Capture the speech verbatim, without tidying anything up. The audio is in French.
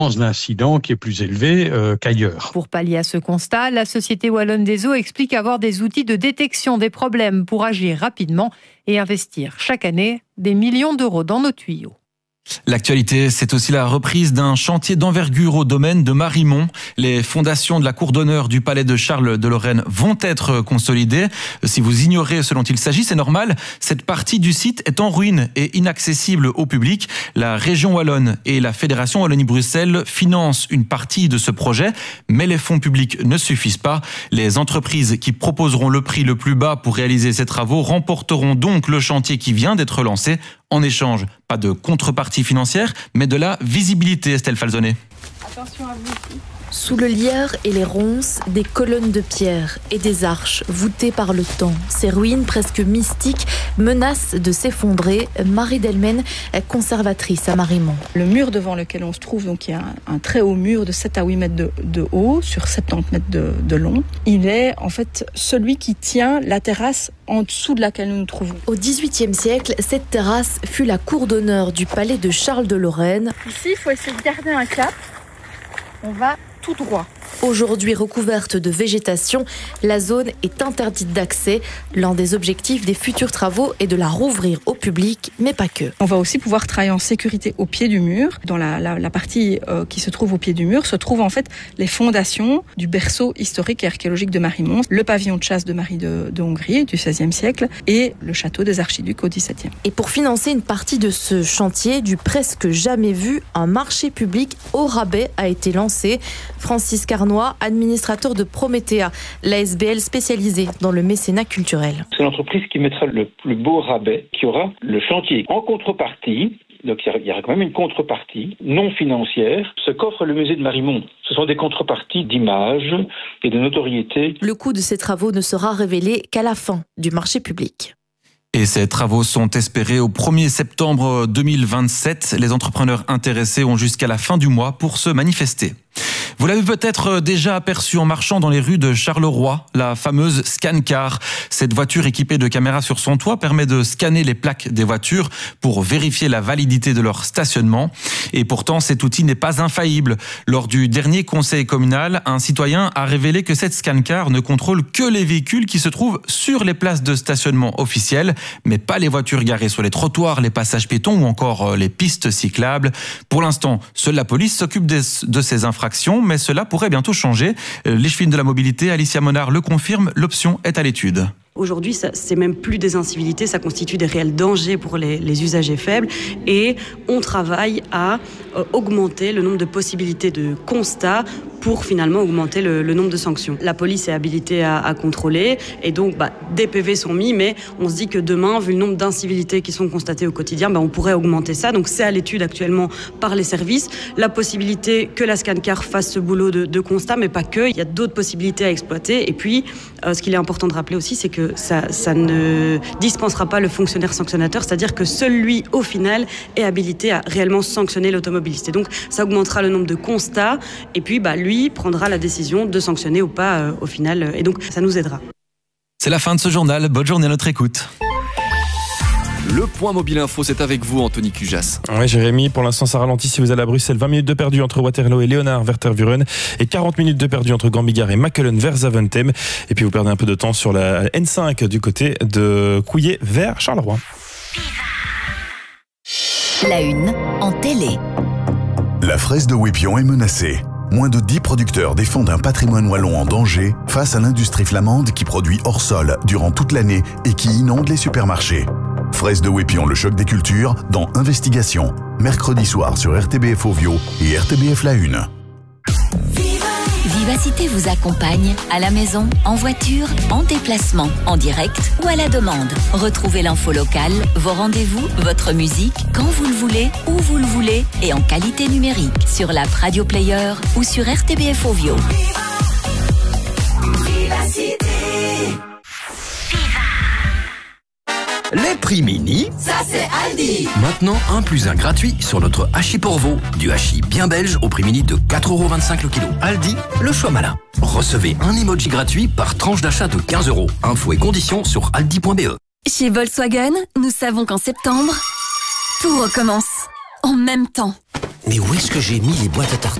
d'incidents qui est plus élevé euh, qu'ailleurs. Pour pallier à ce constat, la Société Wallonne des Eaux explique avoir des outils de détection des problèmes pour agir rapidement et investir chaque année des millions d'euros dans nos tuyaux. L'actualité, c'est aussi la reprise d'un chantier d'envergure au domaine de Marimont. Les fondations de la cour d'honneur du palais de Charles de Lorraine vont être consolidées. Si vous ignorez ce dont il s'agit, c'est normal. Cette partie du site est en ruine et inaccessible au public. La région wallonne et la fédération Wallonie-Bruxelles financent une partie de ce projet, mais les fonds publics ne suffisent pas. Les entreprises qui proposeront le prix le plus bas pour réaliser ces travaux remporteront donc le chantier qui vient d'être lancé. En échange, pas de contrepartie financière, mais de la visibilité, Estelle Falzonet. Attention à vous aussi. Sous le lierre et les ronces, des colonnes de pierre et des arches voûtées par le temps. Ces ruines presque mystiques menacent de s'effondrer. Marie Delmen est conservatrice à Marimont. Le mur devant lequel on se trouve, donc il y a un, un très haut mur de sept à huit mètres de, de haut sur soixante-dix mètres de, de long. Il est en fait celui qui tient la terrasse en dessous de laquelle nous nous trouvons. Au dix-huitième siècle, cette terrasse fut la cour d'honneur du palais de Charles de Lorraine. Ici, il faut essayer de garder un cap. On va tout droit. Aujourd'hui recouverte de végétation, la zone est interdite d'accès. L'un des objectifs des futurs travaux est de la rouvrir au public, mais pas que. On va aussi pouvoir travailler en sécurité au pied du mur. Dans la, la, la partie euh, qui se trouve au pied du mur se trouvent en fait les fondations du berceau historique et archéologique de Marimont, le pavillon de chasse de Marie de, de Hongrie du seizième siècle et le château des archiducs au dix-septième. Et pour financer une partie de ce chantier, du presque jamais vu, un marché public au rabais a été lancé. Francis Carnoy, administrateur de Promethea, l'A S B L spécialisée dans le mécénat culturel. C'est l'entreprise qui mettra le plus beau rabais, qui aura le chantier. En contrepartie, donc il y aura quand même une contrepartie non financière. Ce qu'offre le musée de Marimont, ce sont des contreparties d'image et de notoriété. Le coût de ces travaux ne sera révélé qu'à la fin du marché public. Et ces travaux sont espérés au premier septembre deux mille vingt-sept. Les entrepreneurs intéressés ont jusqu'à la fin du mois pour se manifester. Vous l'avez peut-être déjà aperçu en marchant dans les rues de Charleroi, la fameuse Scancar. Cette voiture équipée de caméras sur son toit permet de scanner les plaques des voitures pour vérifier la validité de leur stationnement. Et pourtant, cet outil n'est pas infaillible. Lors du dernier conseil communal, un citoyen a révélé que cette Scancar ne contrôle que les véhicules qui se trouvent sur les places de stationnement officielles, mais pas les voitures garées sur les trottoirs, les passages piétons ou encore les pistes cyclables. Pour l'instant, seule la police s'occupe de ces infractions, mais cela pourrait bientôt changer. L'échevine de la mobilité, Alicia Monard, le confirme, l'option est à l'étude. Aujourd'hui, ça, c'est même plus des incivilités, ça constitue des réels dangers pour les, les usagers faibles et on travaille à euh, augmenter le nombre de possibilités de constats pour finalement augmenter le, le nombre de sanctions. La police est habilitée à, à contrôler et donc bah, des P V sont mis, mais on se dit que demain, vu le nombre d'incivilités qui sont constatées au quotidien, bah, on pourrait augmenter ça. Donc c'est à l'étude actuellement par les services. La possibilité que la Scancar fasse ce boulot de, de constat, mais pas que. Il y a d'autres possibilités à exploiter. Et puis, euh, ce qu'il est important de rappeler aussi, c'est que Ça, ça ne dispensera pas le fonctionnaire sanctionnateur, c'est-à-dire que seul lui, au final, est habilité à réellement sanctionner l'automobiliste. Et donc, ça augmentera le nombre de constats, et puis bah, lui prendra la décision de sanctionner ou pas euh, au final, et donc ça nous aidera. C'est la fin de ce journal, bonne journée à notre écoute. Le point mobile info, c'est avec vous, Anthony Cujas. Oui, Jérémy, pour l'instant, ça ralentit si vous allez à Bruxelles. vingt minutes de perdu entre Waterloo et Léonard vers Tervuren et quarante minutes de perdu entre Gambigare et Mackelen vers Zaventem. Et puis, vous perdez un peu de temps sur la N cinq du côté de Couillet vers Charleroi. La une en télé. La fraise de Wépion est menacée. Moins de dix producteurs défendent un patrimoine wallon en danger face à l'industrie flamande qui produit hors sol durant toute l'année et qui inonde les supermarchés. Fraise de Wépion, le choc des cultures, dans Investigation. Mercredi soir sur R T B F Ovio et R T B F La Une. Vivacité vous accompagne à la maison, en voiture, en déplacement, en direct ou à la demande. Retrouvez l'info locale, vos rendez-vous, votre musique, quand vous le voulez, où vous le voulez et en qualité numérique sur l'app Radio Player ou sur R T B F Ovio. Vivacité. Les prix mini, ça c'est Aldi. Maintenant, un plus un gratuit sur notre hachis Porvoo. Du hachis bien belge au prix mini de quatre euros vingt-cinq le kilo. Aldi, le choix malin. Recevez un emoji gratuit par tranche d'achat de quinze euros. Infos et conditions sur aldi point b e. Chez Volkswagen, nous savons qu'en septembre, tout recommence. En même temps. Mais où est-ce que j'ai mis les boîtes à tartiner ?